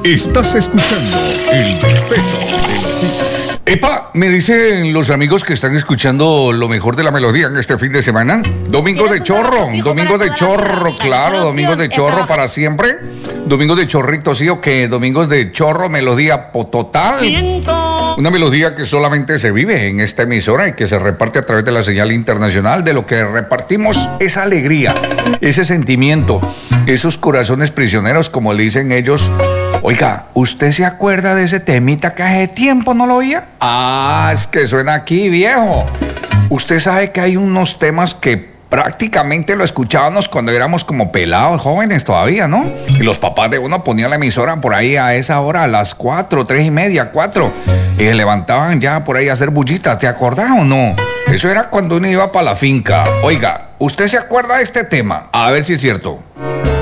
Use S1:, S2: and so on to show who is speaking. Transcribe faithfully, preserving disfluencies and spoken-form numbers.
S1: Estás escuchando El Despecho de los Niños. Epa, me dicen los amigos que están escuchando lo mejor de la melodía en este fin de semana. Domingo de chorro, domingo de chorro, claro, domingo de chorro para siempre. Domingo de chorrito, sí o qué, domingos de chorro, melodía total. Una melodía que solamente se vive en esta emisora y que se reparte a través de la señal internacional. De lo que repartimos esa alegría, ese sentimiento, esos corazones prisioneros, como le dicen ellos. Oiga, ¿usted se acuerda de ese temita que hace tiempo no lo oía? Ah, es que suena aquí, viejo. Usted sabe que hay unos temas que prácticamente lo escuchábamos cuando éramos como pelados, jóvenes todavía, ¿no? Y los papás de uno ponían la emisora por ahí a esa hora, a las cuatro, tres y media, cuatro. Y se levantaban ya por ahí a hacer bullitas, ¿te acordás o no? Eso era cuando uno iba para la finca. Oiga, ¿usted se acuerda de este tema? A ver si es cierto.